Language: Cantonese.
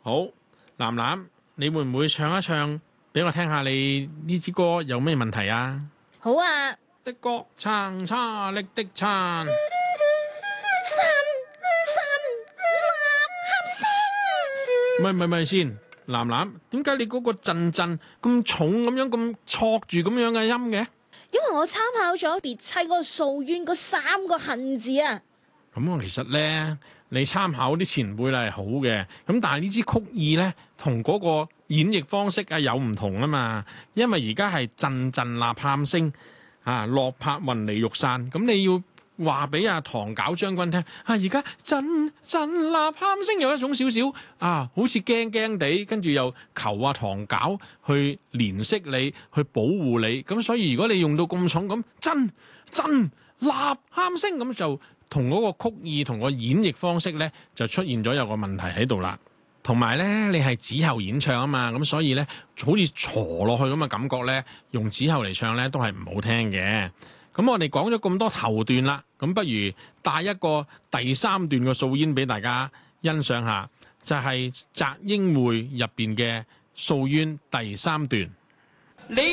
好，藍藍，你會唔會唱一唱俾我聽下？你呢支歌有咩問題啊？ 好啊！ 的歌撐差力的撐，咪先，藍藍，點解你嗰個陣陣咁重咁樣咁挫住咁樣嘅音嘅？ 因為我參考咗別妻嗰個素淵嗰3個恨字啊。 咁其實咧，你參考啲前輩咧係好嘅，咁但係呢支曲意咧同嗰個演繹方式啊有唔同啊嘛，因為而家係陣陣吶喊聲啊，落魄雲離玉散，咁你要話俾阿唐皎將軍聽啊，而家陣陣吶喊聲有一種少少啊，好似驚驚地，跟住又求阿唐皎去憐惜你，去保護你，咁所以如果你用到咁重咁陣陣吶喊聲咁就。同嗰個曲意同個演繹方式咧，就出現咗有個問題喺度啦。同埋咧，你係子喉演唱啊嘛，咁所以咧，好似挫落去咁嘅感覺咧，用子喉嚟唱咧都係唔好聽嘅。咁我哋講咗咁多頭段啦，咁不如帶一個第3段嘅素淵俾大家欣賞下，就係《澤英會》入邊嘅素淵第3段。